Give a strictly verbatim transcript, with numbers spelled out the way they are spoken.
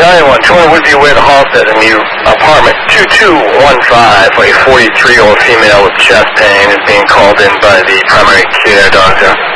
ninety-one, Troy Woodview Way to Halstead, and you, apartment two two one five, for a forty-three-year-old female with chest pain is being called in by the primary care doctor.